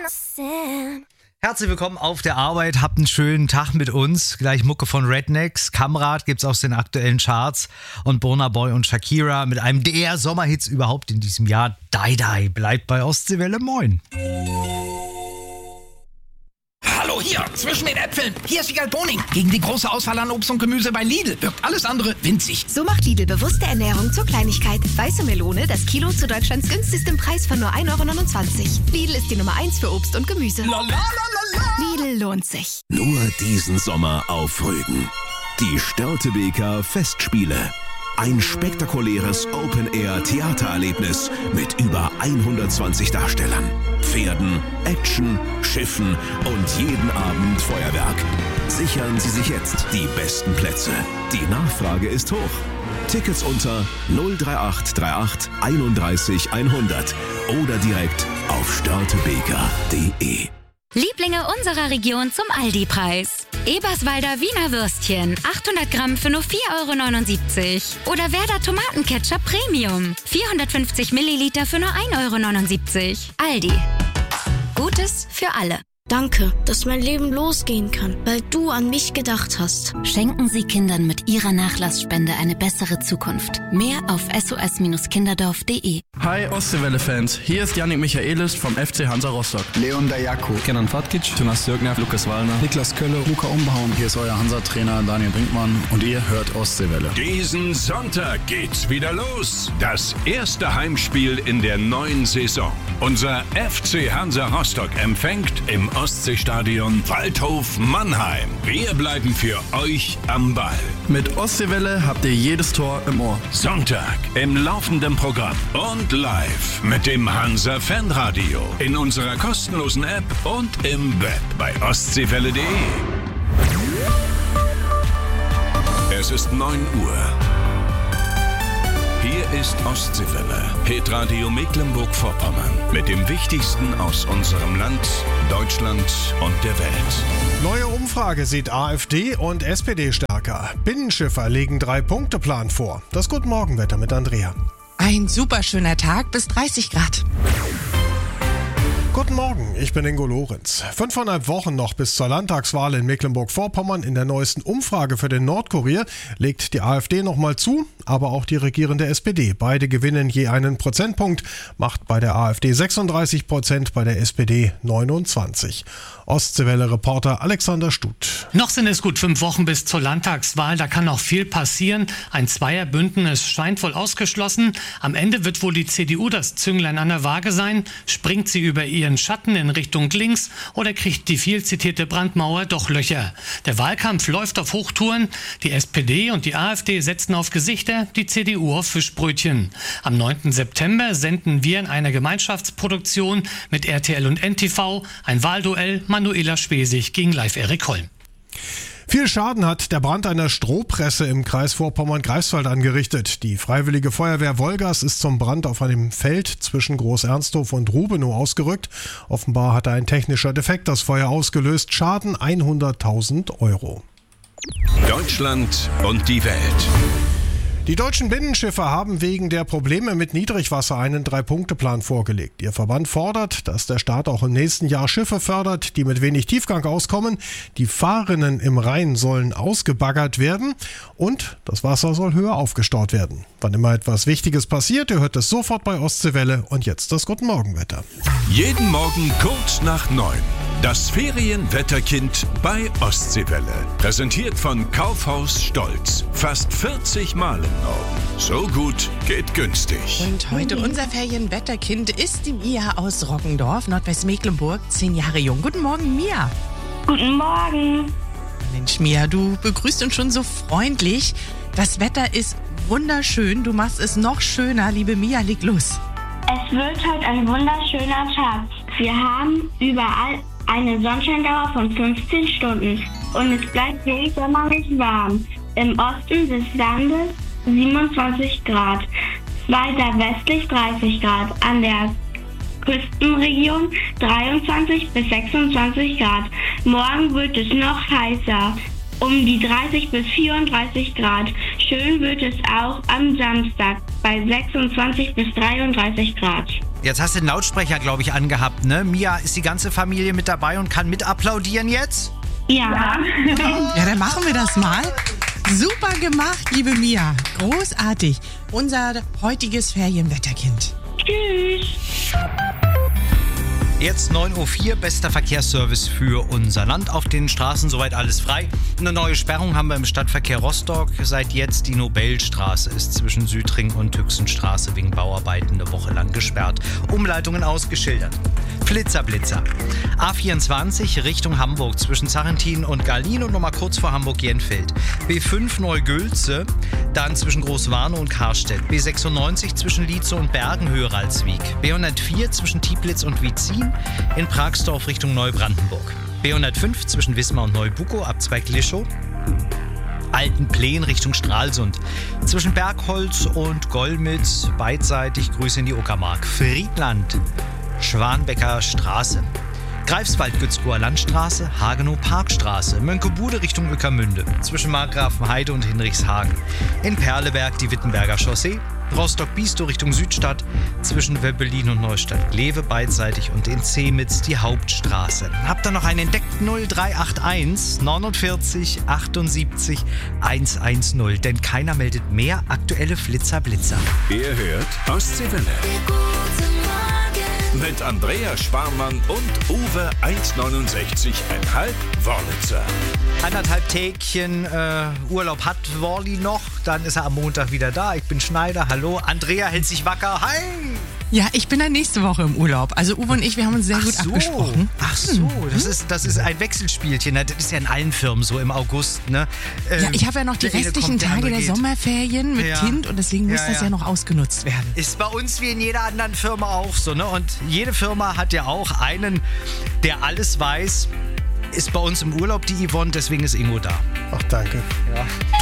Herzlich willkommen auf der Arbeit, habt einen schönen Tag mit uns. Gleich Mucke von Rednecks, Kamrad gibt's aus den aktuellen Charts und Burna Boy und Shakira mit einem der Sommerhits überhaupt in diesem Jahr. Die Die bleibt bei Ostseewelle. Moin. Hallo hier, zwischen den Äpfeln. Hier ist Wiegald Boning. Gegen die große Auswahl an Obst und Gemüse bei Lidl wirkt alles andere winzig. So macht Lidl bewusste Ernährung zur Kleinigkeit. Weiße Melone, das Kilo zu Deutschlands günstigstem Preis von nur 1,29 €. Lidl ist die Nummer 1 für Obst und Gemüse. Lidl lohnt sich. Nur diesen Sommer auf Rügen. Die Störtebeker Festspiele. Ein spektakuläres Open-Air-Theatererlebnis mit über 120 Darstellern, Pferden, Action, Schiffen und jeden Abend Feuerwerk. Sichern Sie sich jetzt die besten Plätze. Die Nachfrage ist hoch. Tickets unter 03838 31 100 oder direkt auf störtebeker.de. Lieblinge unserer Region zum Aldi-Preis. Eberswalder Wiener Würstchen, 800 Gramm für nur 4,79 € Oder Werder Tomatenketchup Premium, 450 Milliliter für nur 1,79 €. Aldi. Gutes für alle. Danke, dass mein Leben losgehen kann, weil du an mich gedacht hast. Schenken Sie Kindern mit Ihrer Nachlassspende eine bessere Zukunft. Mehr auf sos-kinderdorf.de. Hi Ostseewelle-Fans, hier ist Yannick Michaelis vom FC Hansa Rostock. Leon Dajaku, Kenan Fatkic, Jonas Dürkner, Lukas Wallner, Niklas Kölle, Luca Umbaum. Hier ist euer Hansa-Trainer Daniel Brinkmann und ihr hört Ostseewelle. Diesen Sonntag geht's wieder los. Das erste Heimspiel in der neuen Saison. Unser FC Hansa Rostock empfängt im Ostseestadion Waldhof Mannheim. Wir bleiben für euch am Ball. Mit Ostseewelle habt ihr jedes Tor im Ohr. Sonntag im laufenden Programm und live mit dem Hansa Fanradio in unserer kostenlosen App und im Web bei ostseewelle.de. Es ist 9 Uhr. Hier ist Ostseewelle, Hitradio Mecklenburg-Vorpommern mit dem Wichtigsten aus unserem Land, Deutschland und der Welt. Neue Umfrage sieht AfD und SPD stärker. Binnenschiffer legen 3-Punkte-Plan vor. Das Guten-Morgen-Wetter mit Andrea. Ein super schöner Tag bis 30 Grad. Guten Morgen, ich bin Ingo Lorenz. 5,5 Wochen noch bis zur Landtagswahl in Mecklenburg-Vorpommern. In der neuesten Umfrage für den Nordkurier legt die AfD nochmal zu, aber auch die regierende SPD. Beide gewinnen je einen Prozentpunkt, macht bei der AfD 36%, bei der SPD 29%. Ostseewelle-Reporter Alexander Stuth. Noch sind es gut 5 Wochen bis zur Landtagswahl, da kann noch viel passieren. Ein Zweierbündnis scheint wohl ausgeschlossen. Am Ende wird wohl die CDU das Zünglein an der Waage sein. Springt sie über ihren Schatten in Richtung links oder kriegt die viel zitierte Brandmauer doch Löcher? Der Wahlkampf läuft auf Hochtouren. Die SPD und die AfD setzen auf Gesichter, die CDU auf Fischbrötchen. Am 9. September senden wir in einer Gemeinschaftsproduktion mit RTL und NTV ein Wahlduell Manuela Schwesig gegen Live Erik Holm. Viel Schaden hat der Brand einer Strohpresse im Kreis Vorpommern-Greifswald angerichtet. Die Freiwillige Feuerwehr Wolgast ist zum Brand auf einem Feld zwischen Groß-Ernsthof und Rubenow ausgerückt. Offenbar hatte ein technischer Defekt das Feuer ausgelöst. Schaden 100.000 €. Deutschland und die Welt. Die deutschen Binnenschiffer haben wegen der Probleme mit Niedrigwasser einen 3-Punkte-Plan vorgelegt. Ihr Verband fordert, dass der Staat auch im nächsten Jahr Schiffe fördert, die mit wenig Tiefgang auskommen. Die Fahrrinnen im Rhein sollen ausgebaggert werden und das Wasser soll höher aufgestaut werden. Wann immer etwas Wichtiges passiert, ihr hört es sofort bei Ostseewelle. Und jetzt das Guten-Morgen-Wetter. Jeden Morgen kurz nach 9. Das Ferienwetterkind bei Ostseewelle. Präsentiert von Kaufhaus Stolz. Fast 40 Mal im Norden. So gut geht günstig. Und heute unser Ferienwetterkind ist die Mia aus Roggendorf, Nordwestmecklenburg, 10 Jahre jung. Guten Morgen, Mia. Guten Morgen. Mensch, Mia, du begrüßt uns schon so freundlich. Das Wetter ist wunderschön. Du machst es noch schöner. Liebe Mia, leg los. Es wird heute ein wunderschöner Tag. Wir haben überall eine Sonnenscheindauer von 15 Stunden und es bleibt sehr sommerlich warm. Im Osten des Landes 27 Grad, weiter westlich 30 Grad, an der Küstenregion 23 bis 26 Grad. Morgen wird es noch heißer, um die 30 bis 34 Grad. Schön wird es auch am Samstag bei 26 bis 33 Grad. Jetzt hast du den Lautsprecher, glaube ich, angehabt, ne? Mia, ist die ganze Familie mit dabei und kann mit applaudieren jetzt? Ja. Ja, dann machen wir das mal. Super gemacht, liebe Mia. Großartig. Unser heutiges Ferienwetterkind. Tschüss. Jetzt 9.04 Uhr, bester Verkehrsservice für unser Land. Auf den Straßen soweit alles frei. Eine neue Sperrung haben wir im Stadtverkehr Rostock. Seit jetzt die Nobelstraße ist zwischen Südring und Hüchsenstraße wegen Bauarbeiten eine Woche lang gesperrt. Umleitungen ausgeschildert. Flitzer. A24 Richtung Hamburg zwischen Sarrentin und Garlin und nochmal kurz vor Hamburg-Jenfeld. B5 Neugülze, dann zwischen Großwarnow und Karstedt. B96 zwischen Lietzow und Bergen-Höheralswijk. B104 zwischen Tieblitz und Wietzin. In Pragsdorf Richtung Neubrandenburg. B105 zwischen Wismar und Neubukow, Abzweig Lischow. Altenplen Richtung Stralsund. Zwischen Bergholz und Golmitz beidseitig Grüße in die Uckermark. Friedland, Schwanbecker Straße. Greifswald Gützkower Landstraße, Hagenow Parkstraße, Mönckebude Richtung Ueckermünde, zwischen Markgrafenheide und Hinrichshagen. In Perleberg die Wittenberger Chaussee, Rostock-Biestow Richtung Südstadt, zwischen Webbelin und Neustadt-Glewe beidseitig und in Zemitz die Hauptstraße. Habt ihr noch einen entdeckt? 0381 49 78 110, denn keiner meldet mehr aktuelle Blitzer. Ihr hört Ostseewelle. Mit Andrea Sparmann und Uwe 1,69,5 Wörlitzer. 1,5 Tägchen Urlaub hat Worli noch, dann ist er am Montag wieder da. Ich bin Schneider, hallo. Andrea hält sich wacker, hi! Ja, ich bin dann nächste Woche im Urlaub. Also Uwe und ich, wir haben uns sehr gut abgesprochen. Ach so, das ist ein Wechselspielchen. Das ist ja in allen Firmen so im August. Ne? Ja, ich habe ja noch die restlichen Tage der Sommerferien mit Kind und deswegen muss das ja noch ausgenutzt werden. Ist bei uns wie in jeder anderen Firma auch so. Ne? Und jede Firma hat ja auch einen, der alles weiß. Ist bei uns im Urlaub die Yvonne, deswegen ist Ingo da. Ach, danke. Ja.